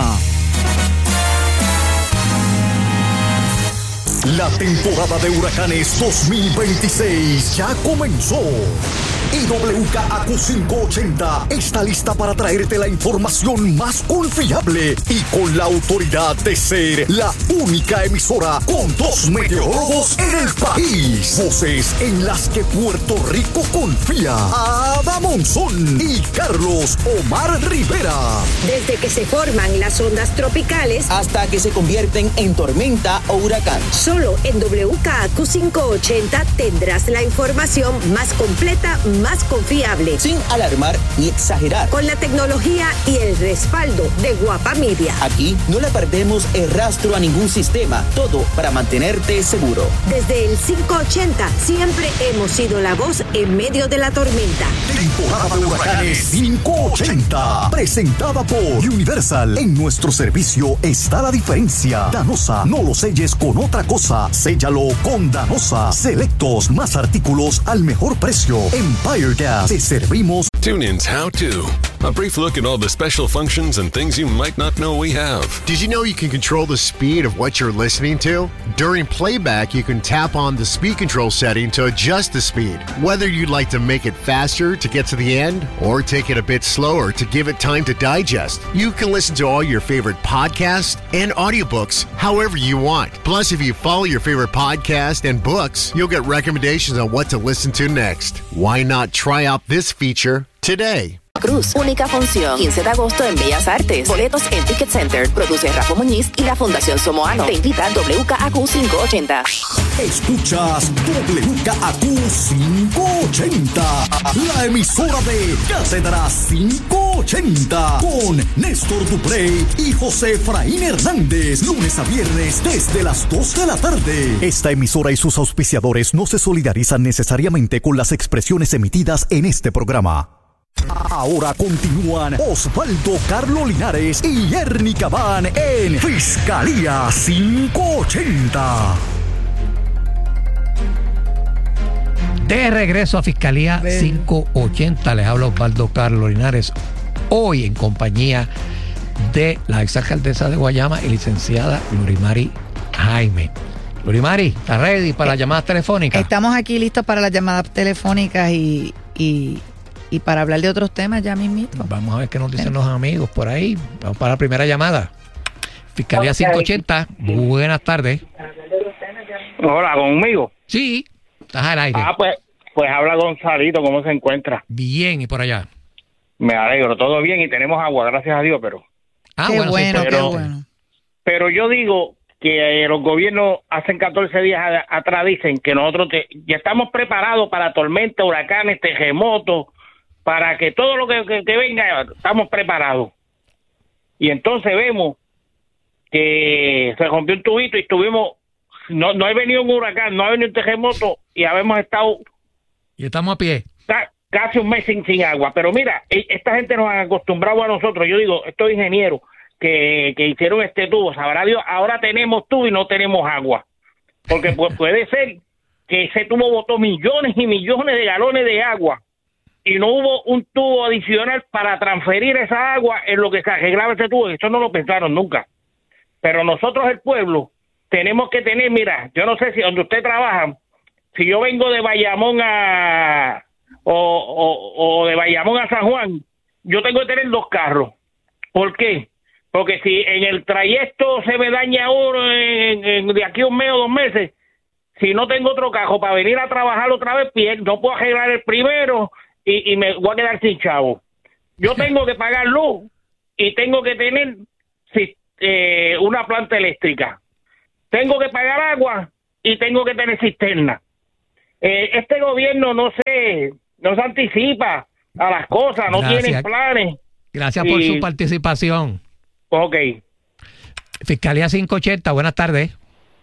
La temporada de huracanes 2026 ya comenzó. Y WKAQ 580 está lista para traerte la información más confiable y con la autoridad de ser la única emisora con 2 meteorólogos en el país. Voces en las que Puerto Rico confía. Ada Monzón y Carlos Omar Rivera. Desde que se forman las ondas tropicales hasta que se convierten en tormenta o huracán. Solo en WKAQ 580 tendrás la información más completa, más confiable, sin alarmar ni exagerar, con la tecnología y el respaldo de Guapa Media. Aquí no le perdemos el rastro a ningún sistema, todo para mantenerte seguro. Desde el 580 siempre hemos sido la voz en medio de la tormenta. Temporada de huracanes 580, presentada por Universal. En nuestro servicio está la diferencia. Danosa, no lo selles con otra cosa, séllalo con Danosa. Selectos, más artículos al mejor precio. Empire Gas, te servimos. TuneIn's How To. A brief look at all the special functions and things you might not know we have. Did you know you can control the speed of what you're listening to? During playback, you can tap on the speed control setting to adjust the speed. Whether you'd like to make it faster to get to the end or take it a bit slower to give it time to digest, you can listen to all your favorite podcasts and audiobooks however you want. Plus, if you follow your favorite podcast and books, you'll get recommendations on what to listen to next. Why not try out this feature today? Cruz, única función, 15 de agosto en Bellas Artes. Boletos en Ticket Center. Produce Rafa Muñiz y la Fundación Somoano. Te invita WKAQ 580. Escuchas WKAQ 580, la emisora de Cátedra 580, con Néstor Duprey y José Efraín Hernández, lunes a viernes desde las 2 de la tarde. Esta emisora y sus auspiciadores no se solidarizan necesariamente con las expresiones emitidas en este programa. Ahora continúan Osvaldo Carlos Linares y Ernie Cabán en Fiscalía 580. De regreso a Fiscalía 580, les habla Osvaldo Carlos Linares, hoy en compañía de la exalcaldesa de Guayama y licenciada Lorimari Jaime. Lorimari, ¿estás ready para las llamadas telefónicas? Estamos aquí listos para las llamadas telefónicas y para hablar de otros temas ya mismito. Vamos a ver qué nos dicen los amigos por ahí. Vamos para la primera llamada. Fiscalía 580, buenas tardes. Hola, ¿conmigo? Sí, estás al aire. Pues habla Gonzalito, ¿cómo se encuentra? Bien, ¿y por allá? Me alegro, todo bien y tenemos agua, gracias a Dios, pero... Qué bueno. Pero yo digo que los gobiernos hacen 14 días atrás dicen que nosotros ya estamos preparados para tormentas, huracanes, terremotos, para que todo lo que venga, estamos preparados. Y entonces vemos que se rompió un tubito y estuvimos, no ha venido un huracán, no ha venido un terremoto y habíamos estado... Y estamos a pie. Casi un mes sin agua. Pero mira, esta gente nos ha acostumbrado a nosotros, yo digo, estos ingenieros que hicieron este tubo, sabrá Dios, ahora tenemos tubo y no tenemos agua. Porque puede ser que ese tubo botó millones y millones de galones de agua y no hubo un tubo adicional para transferir esa agua en lo que se arreglaba ese tubo. Esto no lo pensaron nunca. Pero nosotros, el pueblo, tenemos que tener, mira, yo no sé si donde usted trabaja, si yo vengo de Bayamón o de Bayamón a San Juan, yo tengo que tener 2 carros. ¿Por qué? Porque si en el trayecto se me daña uno de aquí a un mes o 2 meses, si no tengo otro carro para venir a trabajar otra vez, no puedo arreglar el primero y me voy a quedar sin chavo. Yo tengo que pagar luz y tengo que tener una planta eléctrica. Tengo que pagar agua y tengo que tener cisterna. Este gobierno no se anticipa a las cosas, no tiene planes. Gracias por su participación. Ok. Fiscalía 580, buenas tardes.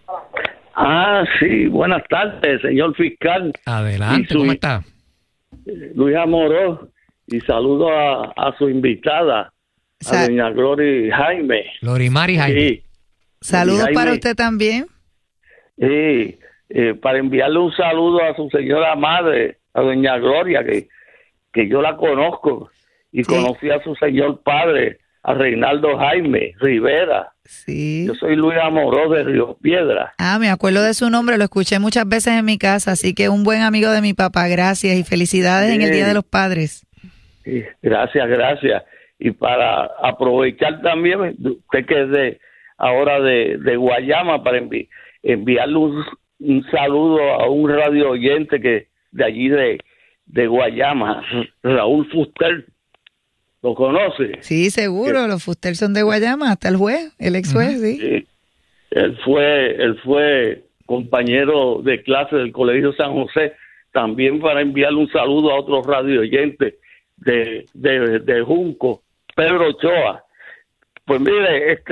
Sí, buenas tardes, señor fiscal. Adelante, ¿cómo está? Luis Amorós, y saludo a su invitada, a doña Glory Jaime. Glorimari Jaime. Sí. Saludos para usted también. Sí, para enviarle un saludo a su señora madre, a doña Gloria, que yo la conozco, y conocí a su señor padre, a Reinaldo Jaime Rivera. Sí. Yo soy Luis Amorós de Río Piedra. Me acuerdo de su nombre, lo escuché muchas veces en mi casa, así que un buen amigo de mi papá, gracias y felicidades en el Día de los Padres. Sí, gracias. Y para aprovechar también, usted que es ahora de Guayama, para enviarle un saludo a un radio oyente que de allí de Guayama, Raúl Fuster. ¿Lo conoce? Sí, seguro, los Fuster son de Guayama, hasta el juez, el ex juez, sí. Él fue compañero de clase del Colegio San José, también para enviarle un saludo a otros radio oyentes de Junco, Pedro Ochoa. Pues mire,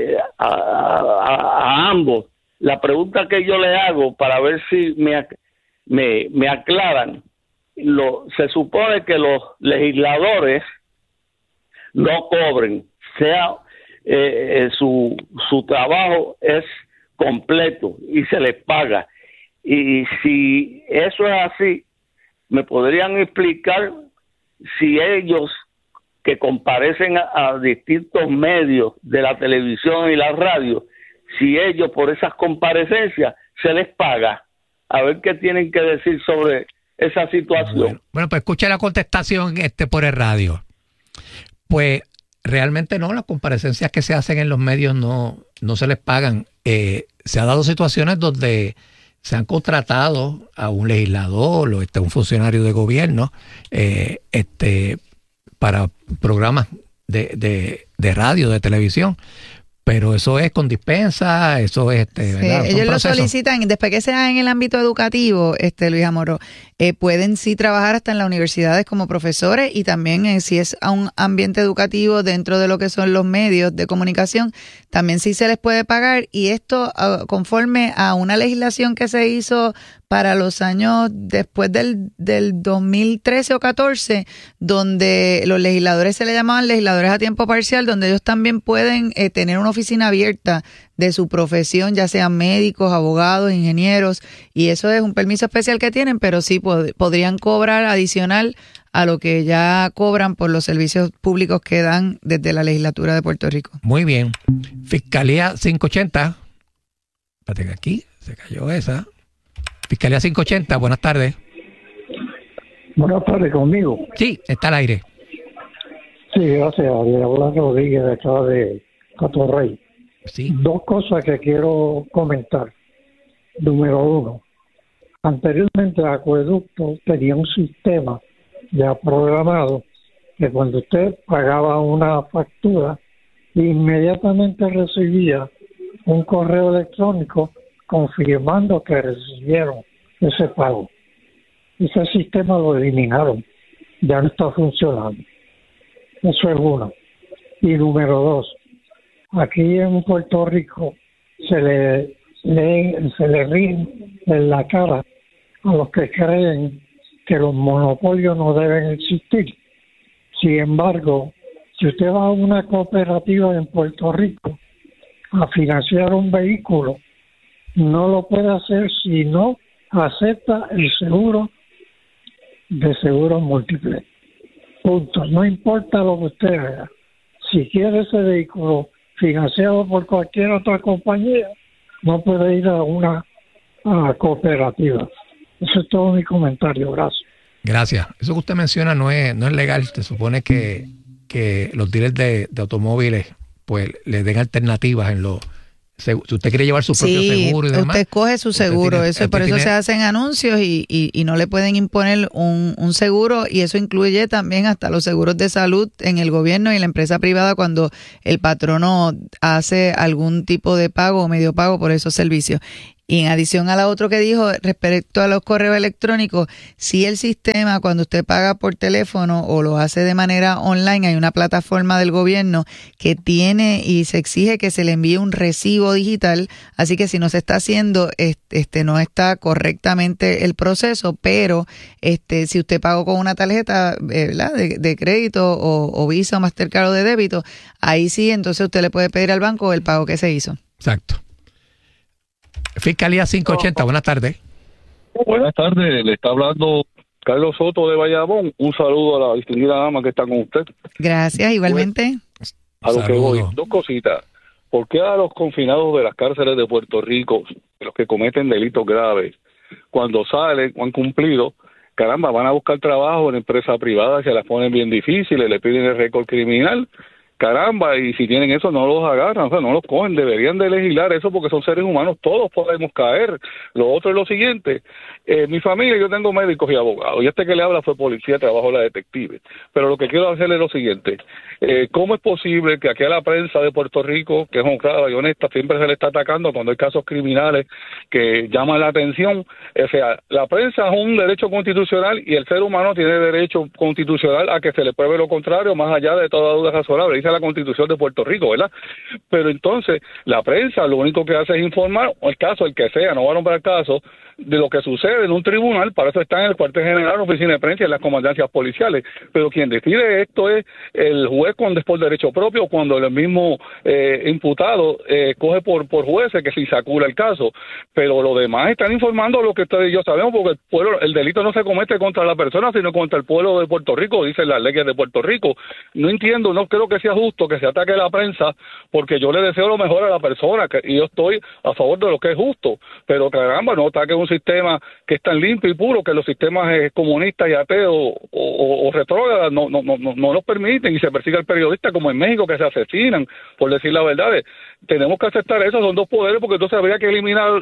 a ambos, la pregunta que yo le hago para ver si me aclaran, se supone que los legisladores no cobren, su trabajo es completo y se les paga. Y si eso es así, ¿me podrían explicar si ellos que comparecen a distintos medios de la televisión y la radio, si ellos por esas comparecencias se les paga? A ver qué tienen que decir sobre esa situación. Bueno, pues escuche la contestación por el radio. Pues realmente no, las comparecencias que se hacen en los medios no se les pagan. Se han dado situaciones donde se han contratado a un legislador o un funcionario de gobierno para programas de radio, de televisión. Pero eso es con dispensa, eso es ¿verdad? Ellos lo solicitan, después que sea en el ámbito educativo, Luis Amorós, pueden sí trabajar hasta en las universidades como profesores y también si es a un ambiente educativo dentro de lo que son los medios de comunicación, también sí se les puede pagar, y esto conforme a una legislación que se hizo para los años después del 2013 o 14, donde los legisladores se le llamaban legisladores a tiempo parcial, donde ellos también pueden tener una oficina abierta de su profesión, ya sean médicos, abogados, ingenieros, y eso es un permiso especial que tienen, pero sí podrían cobrar adicional a lo que ya cobran por los servicios públicos que dan desde la legislatura de Puerto Rico. Muy bien. Fiscalía 580. Espérate que aquí se cayó esa. Fiscalía 580, buenas tardes. Buenas tardes, conmigo. Sí, está al aire. Sí, gracias. Le habla Rodríguez de acá de Catorrey. Sí. 2 cosas que quiero comentar. Número 1. Anteriormente el acueducto tenía un sistema ya programado que cuando usted pagaba una factura, inmediatamente recibía un correo electrónico confirmando que recibieron ese pago. Ese sistema lo eliminaron, ya no está funcionando. Eso es uno. Y número 2, aquí en Puerto Rico se le ríen en la cara a los que creen que los monopolios no deben existir. Sin embargo, si usted va a una cooperativa en Puerto Rico a financiar un vehículo, no lo puede hacer si no acepta el seguro de seguros múltiples. Punto. No importa lo que usted haga. Si quiere ese vehículo financiado por cualquier otra compañía, no puede ir a una cooperativa. Eso es todo mi comentario. Gracias. Gracias. Eso que usted menciona no es legal. Se supone que los dealers de automóviles pues le den alternativas en los... Si usted quiere llevar su propio seguro y demás, usted escoge su seguro, por eso se hacen anuncios y no le pueden imponer un seguro, y eso incluye también hasta los seguros de salud en el gobierno y en la empresa privada cuando el patrono hace algún tipo de pago o medio pago por esos servicios. Y en adición a lo otro que dijo respecto a los correos electrónicos, si el sistema, cuando usted paga por teléfono o lo hace de manera online, hay una plataforma del gobierno que tiene y se exige que se le envíe un recibo digital, así que si no se está haciendo, no está correctamente el proceso, pero si usted pagó con una tarjeta de crédito o Visa o Mastercard o de débito, ahí sí, entonces usted le puede pedir al banco el pago que se hizo. Exacto. Fiscalía 580, buenas tardes. Buenas tardes, le está hablando Carlos Soto de Bayamón. Un saludo a la distinguida dama que está con usted. Gracias, igualmente. A lo que voy, dos cositas. ¿Por qué a los confinados de las cárceles de Puerto Rico, los que cometen delitos graves, cuando salen o han cumplido, caramba, van a buscar trabajo en empresas privadas, se las ponen bien difíciles, le piden el récord criminal? Caramba, y si tienen eso no los agarran, o sea, no los cogen, deberían de legislar eso porque son seres humanos, todos podemos caer. Lo otro es lo siguiente, mi familia, yo tengo médicos y abogados, y que le habla fue policía, trabajo la detective, pero lo que quiero hacerle es lo siguiente, ¿cómo es posible que aquí a la prensa de Puerto Rico, que es honrada y honesta, siempre se le está atacando cuando hay casos criminales que llaman la atención? O sea, la prensa es un derecho constitucional y el ser humano tiene derecho constitucional a que se le pruebe lo contrario, más allá de toda duda razonable, dice la Constitución de Puerto Rico, ¿verdad? Pero entonces, la prensa lo único que hace es informar, o el caso, el que sea, no va a nombrar caso, de lo que sucede en un tribunal, para eso está en el cuartel general, oficina de prensa y en las comandancias policiales, pero quien decide esto es el juez por derecho propio, cuando el mismo imputado coge por jueces que si sacula el caso, pero los demás están informando lo que ustedes y yo sabemos, porque el delito no se comete contra la persona, sino contra el pueblo de Puerto Rico, dicen las leyes de Puerto Rico. No entiendo, no creo que sea justo que se ataque a la prensa, porque yo le deseo lo mejor a la persona, y yo estoy a favor de lo que es justo, pero caramba, no ataque un sistema que es tan limpio y puro que los sistemas comunistas y ateos o retrógradas no los permiten, y se persigue al periodista como en México, que se asesinan por decir la verdad. Tenemos que aceptar eso, son dos poderes, porque entonces habría que eliminar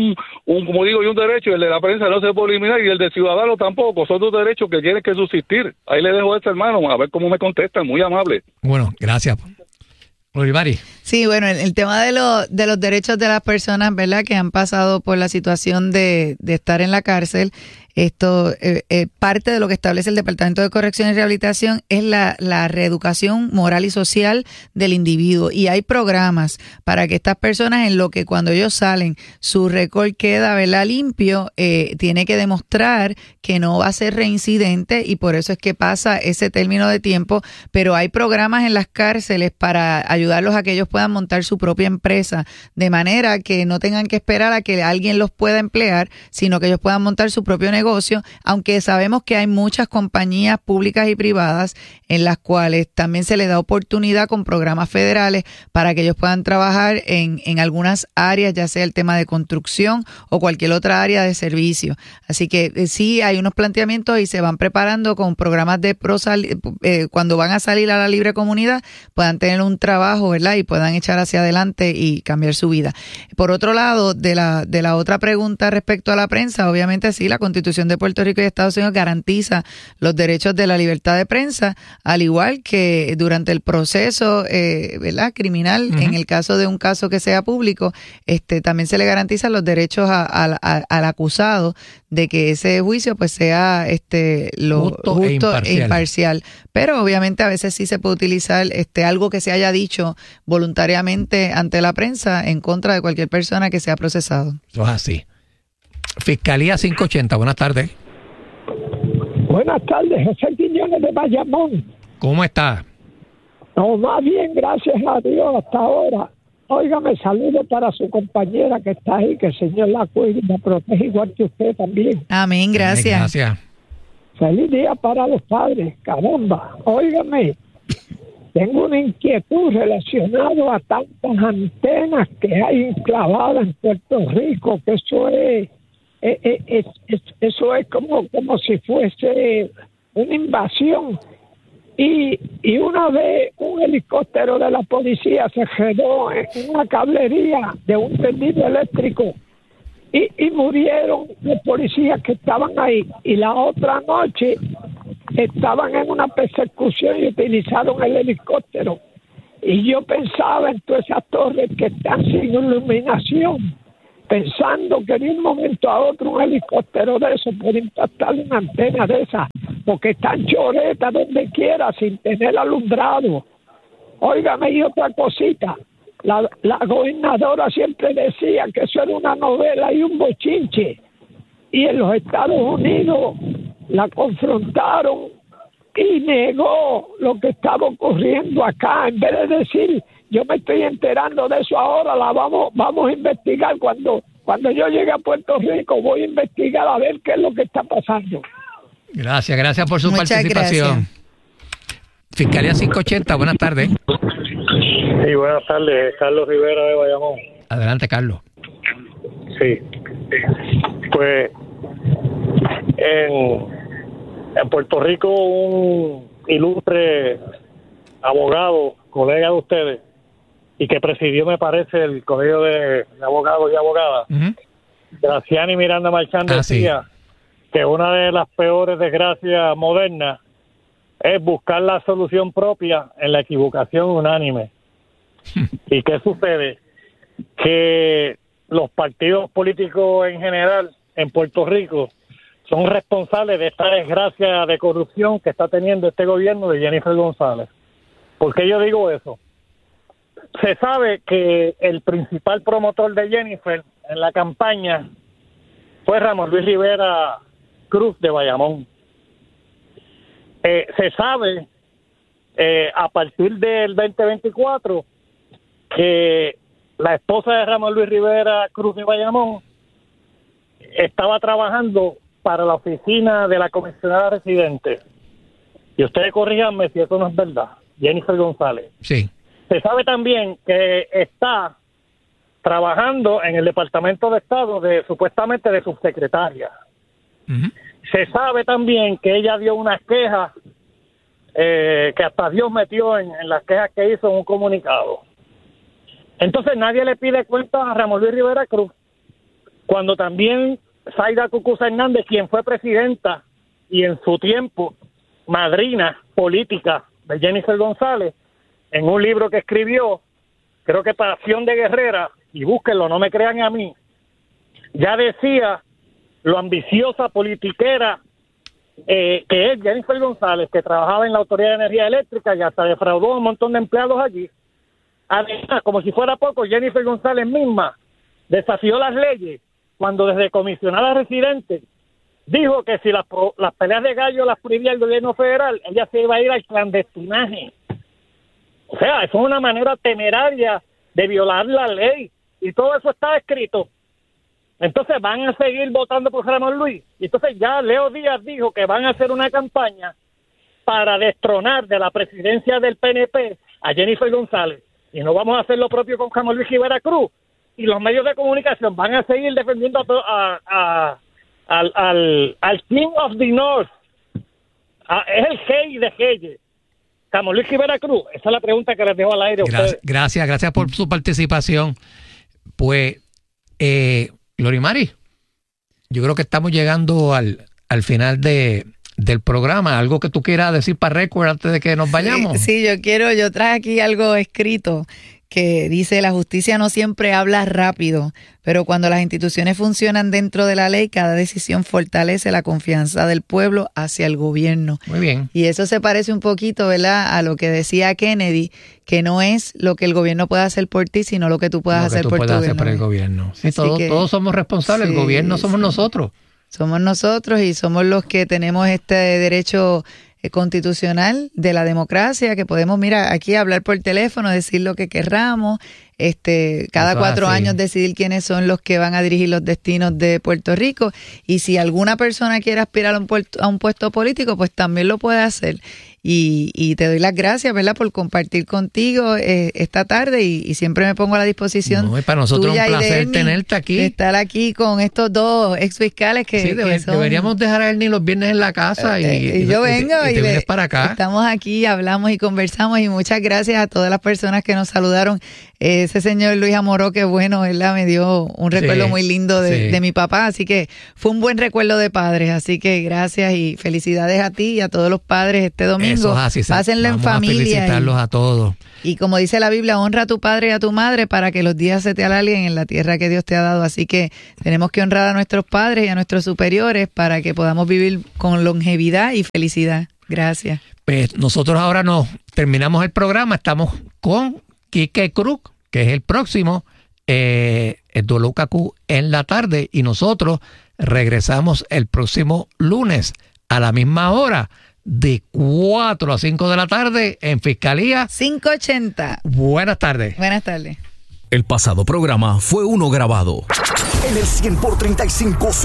como digo, y un derecho, y el de la prensa no se puede eliminar, y el del ciudadano tampoco, son dos derechos que tienen que subsistir. Ahí le dejo a este hermano, a ver cómo me contestan, muy amable. Bueno, gracias. Olivari. Sí, bueno, el tema de los derechos de las personas, ¿verdad?, que han pasado por la situación de estar en la cárcel, esto parte de lo que establece el Departamento de Corrección y Rehabilitación es la reeducación moral y social del individuo, y hay programas para que estas personas, en lo que cuando ellos salen su récord queda, ¿verdad?, limpio, tiene que demostrar que no va a ser reincidente, y por eso es que pasa ese término de tiempo. Pero hay programas en las cárceles para ayudarlos a que ellos puedan montar su propia empresa, de manera que no tengan que esperar a que alguien los pueda emplear, sino que ellos puedan montar su propio negocio, aunque sabemos que hay muchas compañías públicas y privadas en las cuales también se les da oportunidad con programas federales para que ellos puedan trabajar en algunas áreas, ya sea el tema de construcción o cualquier otra área de servicio. Así que sí hay unos planteamientos y se van preparando con programas de cuando van a salir a la libre comunidad puedan tener un trabajo, ¿verdad?, y puedan echar hacia adelante y cambiar su vida. Por otro lado, de la otra pregunta respecto a la prensa, obviamente sí, la Constitución de Puerto Rico y Estados Unidos garantiza los derechos de la libertad de prensa, al igual que durante el proceso ¿verdad?, criminal. Uh-huh. En el caso de un caso que sea público, también se le garantizan los derechos al acusado de que ese juicio pues sea lo justo e imparcial. Pero obviamente a veces sí se puede utilizar algo que se haya dicho voluntariamente ante la prensa en contra de cualquier persona que sea procesado. Eso es así. Fiscalía 580, buenas tardes. Buenas tardes, José Quiñones de Bayamón. ¿Cómo está? No, más bien, gracias a Dios hasta ahora. Óigame, saludo para su compañera que está ahí, que el Señor la cuide y la protege igual que usted también. Amén, gracias. Gracias. Feliz día para los padres, caramba. Óigame, tengo una inquietud relacionada a tantas antenas que hay enclavadas en Puerto Rico, que eso es como si fuese una invasión. Y una vez un helicóptero de la policía se quedó en una cablería de un tendido eléctrico y murieron los policías que estaban ahí. Y la otra noche estaban en una persecución y utilizaron el helicóptero. Y yo pensaba en todas esas torres que están sin iluminación, pensando que de un momento a otro un helicóptero de eso puede impactar una antena de esas, porque están choretas donde quiera sin tener alumbrado. Óigame, y otra cosita, la gobernadora siempre decía que eso era una novela y un bochinche, y en los Estados Unidos la confrontaron y negó lo que estaba ocurriendo acá. En vez de decir, yo me estoy enterando de eso ahora, vamos a investigar. Cuando yo llegue a Puerto Rico voy a investigar a ver qué es lo que está pasando. Gracias por su Muchas participación. gracias. Fiscalía 580, buenas tardes. Sí, buenas tardes, Carlos Rivera de Bayamón. Adelante, Carlos. Sí, pues en Puerto Rico un ilustre abogado, colega de ustedes, y que presidió, me parece, el colegio de abogados y abogadas, Graciani Miranda Marchand, decía que una de las peores desgracias modernas es buscar la solución propia en la equivocación unánime. ¿Y qué sucede? Que los partidos políticos en general en Puerto Rico son responsables de esta desgracia de corrupción que está teniendo este gobierno de Jennifer González. ¿Por qué yo digo eso? Se sabe que el principal promotor de Jennifer en la campaña fue Ramón Luis Rivera Cruz de Bayamón. Se sabe a partir del 2024 que la esposa de Ramón Luis Rivera Cruz de Bayamón estaba trabajando para la oficina de la comisionada residente. Y ustedes corríjanme si eso no es verdad. Jennifer González. Sí. Se sabe también que está trabajando en el Departamento de Estado supuestamente de subsecretaria. Se sabe también que ella dio unas quejas que hasta Dios metió en las quejas que hizo en un comunicado. Entonces nadie le pide cuentas a Ramón Luis Rivera Cruz, cuando también Zaida Cucuza Hernández, quien fue presidenta y en su tiempo madrina política de Jennifer González, en un libro que escribió, creo que Pasión de Guerrera, y búsquenlo, no me crean a mí, ya decía lo ambiciosa politiquera que es Jennifer González, que trabajaba en la Autoridad de Energía Eléctrica y hasta defraudó a un montón de empleados allí. Además, como si fuera poco, Jennifer González misma desafió las leyes cuando desde comisionada residente dijo que si las peleas de gallo las prohibía el gobierno federal, ella se iba a ir al clandestinaje. O sea, eso es una manera temeraria de violar la ley, y todo eso está escrito. Entonces van a seguir votando por Ramón Luis. Y entonces ya Leo Díaz dijo que van a hacer una campaña para destronar de la presidencia del PNP a Jennifer González. Y no vamos a hacer lo propio con Ramón Luis Rivera Cruz. Y los medios de comunicación van a seguir defendiendo al King of the North. Es el Hey de Reyes. Ramón Luis Rivera Cruz. Esa es la pregunta que les dejo al aire a ustedes. Gracias por su participación. Pues, Glorimari, yo creo que estamos llegando al final del programa. ¿Algo que tú quieras decir para récord antes de que nos vayamos? Sí, yo traje aquí algo escrito que dice: la justicia no siempre habla rápido, pero cuando las instituciones funcionan dentro de la ley, cada decisión fortalece la confianza del pueblo hacia el gobierno. Muy bien. Y eso se parece un poquito, ¿verdad?, a lo que decía Kennedy, que no es lo que el gobierno pueda hacer por ti, sino lo que tú puedas hacer por tu gobierno. Hacer por el gobierno. Sí, todos somos responsables, sí, el gobierno somos nosotros. Somos nosotros y somos los que tenemos este derecho constitucional de la democracia, que podemos, mira, aquí hablar por teléfono, decir lo que querramos, cada 4 años decidir quiénes son los que van a dirigir los destinos de Puerto Rico. Y si alguna persona quiere aspirar a un puesto político, pues también lo puede hacer. Y te doy las gracias, ¿verdad?, por compartir contigo esta tarde y siempre me pongo a la disposición. No, y para nosotros es un placer tenerte aquí. Estar aquí con estos dos exfiscales que deberíamos dejar a Ernie los viernes en la casa y yo vengo y te vienes para acá. Estamos aquí, hablamos y conversamos y muchas gracias a todas las personas que nos saludaron. Ese señor Luis Amoró, que bueno, ¿verdad?, me dio un recuerdo muy lindo de mi papá, así que fue un buen recuerdo de padres, así que gracias y felicidades a ti y a todos los padres este domingo. Eso es así, pásenlo en familia. A felicitarlos a todos. Y como dice la Biblia, honra a tu padre y a tu madre para que los días se te alarguen en la tierra que Dios te ha dado. Así que tenemos que honrar a nuestros padres y a nuestros superiores para que podamos vivir con longevidad y felicidad. Gracias. Pues nosotros ahora nos terminamos el programa. Estamos con Quique Cruz, que es el próximo, el WKQ en la tarde. Y nosotros regresamos el próximo lunes a la misma hora, de 4 a 5 de la tarde en Fiscalía 580. Buenas tardes. Buenas tardes. El pasado programa fue uno grabado. En el 100 por 35